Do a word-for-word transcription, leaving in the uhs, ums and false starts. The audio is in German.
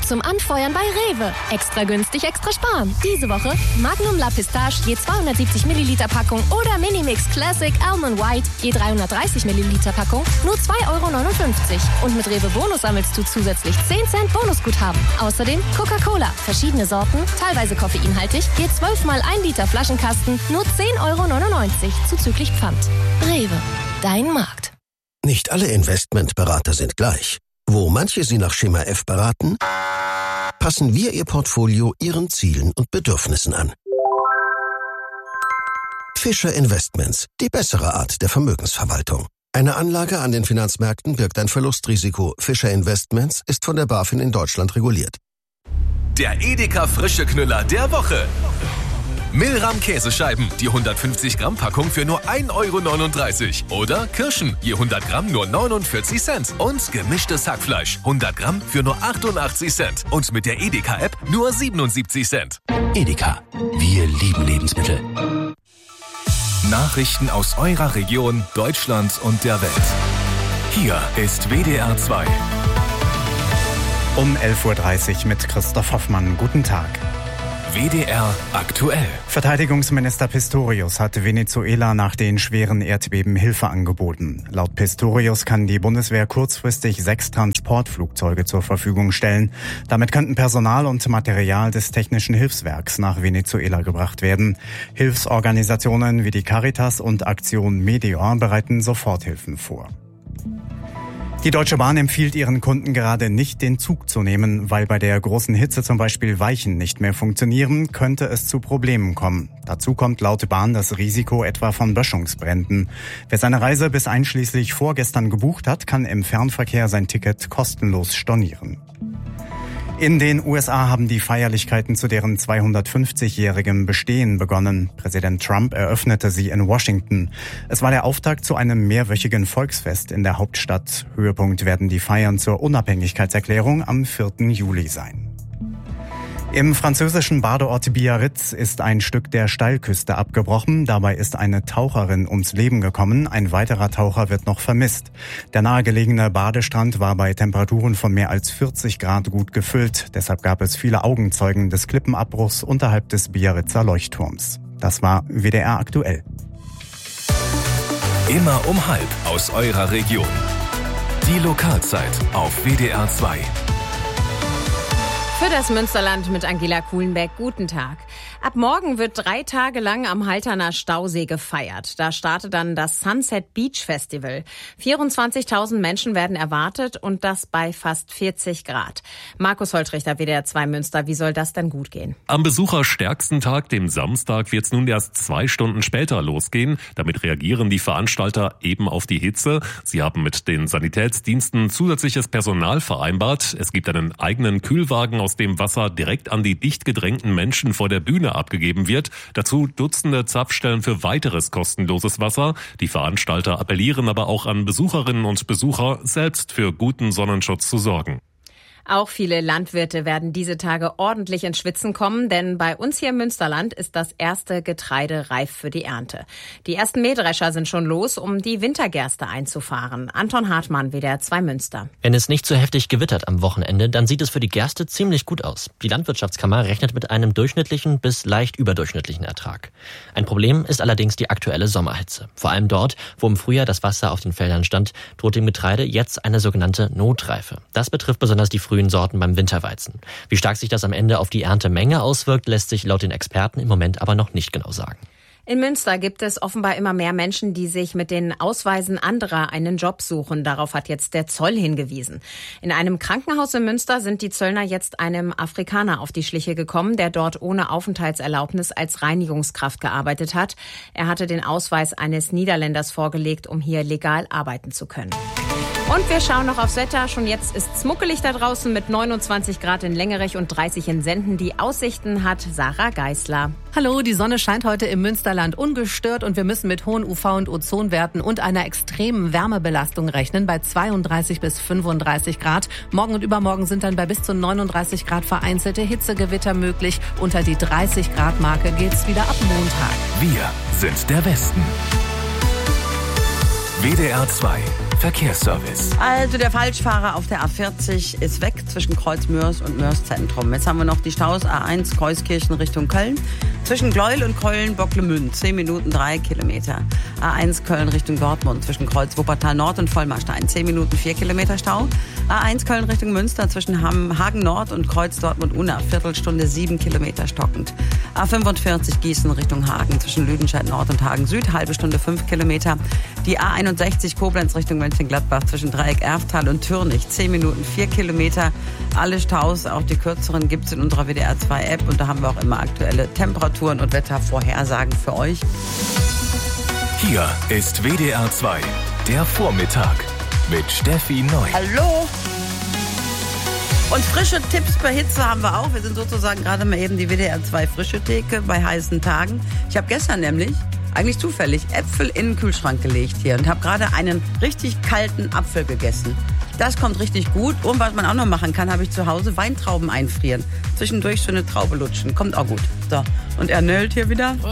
zum Anfeuern bei Rewe. Extra günstig, extra sparen. Diese Woche Magnum La Pistache je zweihundertsiebzig Milliliter Packung oder Minimix Classic Almond White je dreihundertdreißig Milliliter Packung nur zwei Euro neunundfünfzig. Und mit Rewe Bonus sammelst du zusätzlich zehn Cent Bonusguthaben. Außerdem Coca-Cola, verschiedene Sorten, teilweise koffeinhaltig, je zwölf mal ein Liter Flaschenkasten, nur zehn Euro neunundneunzig zuzüglich Pfand. Rewe, dein Markt. Nicht alle Investmentberater sind gleich. Wo manche Sie nach Schema F beraten, passen wir Ihr Portfolio Ihren Zielen und Bedürfnissen an. Fischer Investments, die bessere Art der Vermögensverwaltung. Eine Anlage an den Finanzmärkten birgt ein Verlustrisiko. Fischer Investments ist von der BaFin in Deutschland reguliert. Der Edeka Frische Knüller der Woche. Milram Käsescheiben, die hundertfünfzig Gramm Packung für nur ein Euro neununddreißig. Oder Kirschen, je hundert Gramm nur neunundvierzig Cent. Und gemischtes Hackfleisch, hundert Gramm für nur achtundachtzig Cent. Und mit der Edeka-App nur siebenundsiebzig Cent. Edeka, wir lieben Lebensmittel. Nachrichten aus eurer Region, Deutschland und der Welt. Hier ist W D R zwei. Um elf Uhr dreißig mit Christoph Hoffmann. Guten Tag. W D R aktuell. Verteidigungsminister Pistorius hat Venezuela nach den schweren Erdbeben Hilfe angeboten. Laut Pistorius kann die Bundeswehr kurzfristig sechs Transportflugzeuge zur Verfügung stellen. Damit könnten Personal und Material des Technischen Hilfswerks nach Venezuela gebracht werden. Hilfsorganisationen wie die Caritas und Aktion Meteor bereiten Soforthilfen vor. Die Deutsche Bahn empfiehlt ihren Kunden gerade nicht, den Zug zu nehmen, weil bei der großen Hitze zum Beispiel Weichen nicht mehr funktionieren, könnte es zu Problemen kommen. Dazu kommt laut Bahn das Risiko etwa von Böschungsbränden. Wer seine Reise bis einschließlich vorgestern gebucht hat, kann im Fernverkehr sein Ticket kostenlos stornieren. In den U S A haben die Feierlichkeiten zu deren zweihundertfünfzigjährigem Bestehen begonnen. Präsident Trump eröffnete sie in Washington. Es war der Auftakt zu einem mehrwöchigen Volksfest in der Hauptstadt. Höhepunkt werden die Feiern zur Unabhängigkeitserklärung am vierten Juli sein. Im französischen Badeort Biarritz ist ein Stück der Steilküste abgebrochen. Dabei ist eine Taucherin ums Leben gekommen. Ein weiterer Taucher wird noch vermisst. Der nahegelegene Badestrand war bei Temperaturen von mehr als vierzig Grad gut gefüllt. Deshalb gab es viele Augenzeugen des Klippenabbruchs unterhalb des Biarritzer Leuchtturms. Das war W D R aktuell. Immer um halb aus eurer Region. Die Lokalzeit auf W D R zwei. Für das Münsterland mit Angela Kuhlenbeck. Guten Tag. Ab morgen wird drei Tage lang am Halterner Stausee gefeiert. Da startet dann das Sunset Beach Festival. vierundzwanzigtausend Menschen werden erwartet und das bei fast vierzig Grad. Markus Holtrichter, W D R zwei Münster. Wie soll das denn gut gehen? Am besucherstärksten Tag, dem Samstag, wird es nun erst zwei Stunden später losgehen. Damit reagieren die Veranstalter eben auf die Hitze. Sie haben mit den Sanitätsdiensten zusätzliches Personal vereinbart. Es gibt einen eigenen Kühlwagen, aus dem Wasser direkt an die dicht gedrängten Menschen vor der Bühne abgegeben wird. Dazu Dutzende Zapfstellen für weiteres kostenloses Wasser. Die Veranstalter appellieren aber auch an Besucherinnen und Besucher, selbst für guten Sonnenschutz zu sorgen. Auch viele Landwirte werden diese Tage ordentlich ins Schwitzen kommen, denn bei uns hier im Münsterland ist das erste Getreide reif für die Ernte. Die ersten Mähdrescher sind schon los, um die Wintergerste einzufahren. Anton Hartmann, W D R zwei Münster. Wenn es nicht so heftig gewittert am Wochenende, dann sieht es für die Gerste ziemlich gut aus. Die Landwirtschaftskammer rechnet mit einem durchschnittlichen bis leicht überdurchschnittlichen Ertrag. Ein Problem ist allerdings die aktuelle Sommerhitze. Vor allem dort, wo im Frühjahr das Wasser auf den Feldern stand, droht dem Getreide jetzt eine sogenannte Notreife. Das betrifft besonders die frühen Sorten beim Winterweizen. Wie stark sich das am Ende auf die Erntemenge auswirkt, lässt sich laut den Experten im Moment aber noch nicht genau sagen. In Münster gibt es offenbar immer mehr Menschen, die sich mit den Ausweisen anderer einen Job suchen. Darauf hat jetzt der Zoll hingewiesen. In einem Krankenhaus in Münster sind die Zöllner jetzt einem Afrikaner auf die Schliche gekommen, der dort ohne Aufenthaltserlaubnis als Reinigungskraft gearbeitet hat. Er hatte den Ausweis eines Niederländers vorgelegt, um hier legal arbeiten zu können. Und wir schauen noch aufs Wetter. Schon jetzt ist es muckelig da draußen mit neunundzwanzig Grad in Längerich und dreißig in Senden. Die Aussichten hat Sarah Geisler. Hallo, die Sonne scheint heute im Münsterland ungestört und wir müssen mit hohen U V- und Ozonwerten und einer extremen Wärmebelastung rechnen bei zweiunddreißig bis fünfunddreißig Grad. Morgen und übermorgen sind dann bei bis zu neununddreißig Grad vereinzelte Hitzegewitter möglich. Unter die dreißig Grad Marke geht's wieder ab Montag. Wir sind der Westen. W D R zwei Verkehrsservice. Also der Falschfahrer auf der A vierzig ist weg zwischen Kreuz Mörs und Mörs Zentrum. Jetzt haben wir noch die Staus A eins Kreuzkirchen Richtung Köln. Zwischen Gleuel und Köln-Bocklemünd, zehn Minuten, drei Kilometer. A eins Köln Richtung Dortmund, zwischen Kreuz Wuppertal Nord und Vollmarstein, zehn Minuten, vier Kilometer Stau. A eins Köln Richtung Münster, zwischen Hagen Nord und Kreuz Dortmund-Unna, Viertelstunde, sieben Kilometer stockend. A fünfundvierzig Gießen Richtung Hagen, zwischen Lüdenscheid Nord und Hagen Süd, halbe Stunde, fünf Kilometer. Die A einundsechzig Koblenz Richtung Mönchengladbach, zwischen Dreieck Erftal und Türnich, zehn Minuten, vier Kilometer. Alle Staus, auch die kürzeren, gibt es in unserer W D R zwei App und da haben wir auch immer aktuelle Temperaturen und Wettervorhersagen für euch. Hier ist W D R zwei, der Vormittag mit Steffi Neu. Hallo! Und frische Tipps bei Hitze haben wir auch. Wir sind sozusagen gerade mal eben die W D R zwei frische Theke bei heißen Tagen. Ich habe gestern nämlich, eigentlich zufällig, Äpfel in den Kühlschrank gelegt hier und habe gerade einen richtig kalten Apfel gegessen. Das kommt richtig gut. Und was man auch noch machen kann, habe ich zu Hause Weintrauben einfrieren. Zwischendurch so eine Traube lutschen. Kommt auch gut. So, und er nölt hier wieder.